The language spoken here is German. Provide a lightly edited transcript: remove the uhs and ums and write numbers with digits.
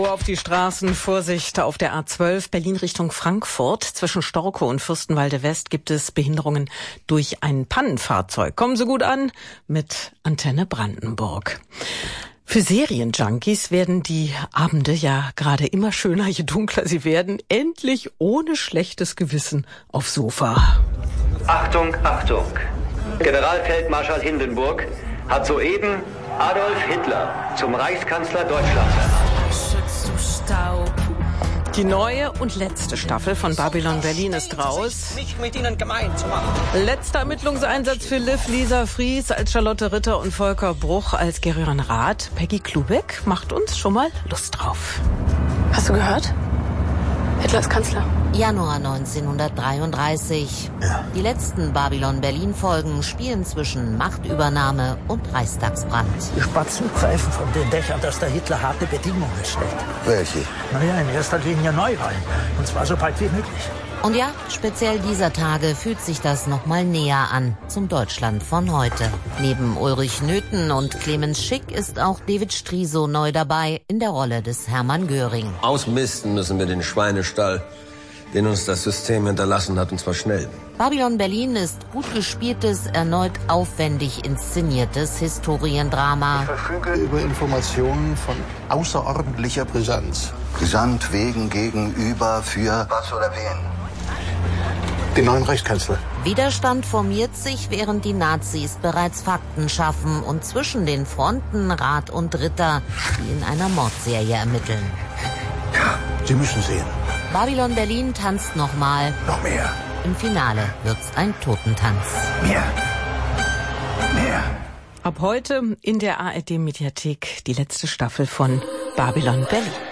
Auf die Straßen, Vorsicht auf der A12 Berlin Richtung Frankfurt. Zwischen Storkow und Fürstenwalde West gibt es Behinderungen durch ein Pannenfahrzeug. Kommen Sie gut an mit Antenne Brandenburg. Für Serienjunkies werden die Abende ja gerade immer schöner, je dunkler sie werden. Endlich ohne schlechtes Gewissen aufs Sofa. Achtung, Achtung! Generalfeldmarschall Hindenburg hat soeben Adolf Hitler zum Reichskanzler Deutschlands ernannt. Die neue und letzte Staffel von Babylon Berlin ist raus. Nicht mit Ihnen gemein zu machen. Letzter Ermittlungseinsatz für Liv, Lisa Fries als Charlotte Ritter und Volker Bruch als Gerion Rath. Peggy Klubeck macht uns schon mal Lust drauf. Hast du gehört? Hitler ist Kanzler. Januar 1933. Ja. Die letzten Babylon-Berlin-Folgen spielen zwischen Machtübernahme und Reichstagsbrand. Die Spatzen pfeifen von den Dächern, dass der Hitler harte Bedingungen stellt. Welche? Naja, in erster Linie Neuwahlen. Und zwar so bald wie möglich. Und ja, speziell dieser Tage fühlt sich das nochmal näher an zum Deutschland von heute. Neben Ulrich Nöthen und Clemens Schick ist auch David Striso neu dabei in der Rolle des Hermann Göring. Ausmisten müssen wir den Schweinestall, den uns das System hinterlassen hat, und zwar schnell. Babylon Berlin ist gut gespieltes, erneut aufwendig inszeniertes Historiendrama. Ich verfüge über Informationen von außerordentlicher Brisanz. Brisant wegen, gegenüber, für was oder wen? Den neuen Reichskanzler. Widerstand formiert sich, während die Nazis bereits Fakten schaffen und zwischen den Fronten Rath und Ritter, die in einer Mordserie ermitteln. Ja, Sie müssen sehen. Babylon Berlin tanzt nochmal. Noch mehr. Im Finale wird's ein Totentanz. Mehr. Ab heute in der ARD-Mediathek die letzte Staffel von Babylon Berlin.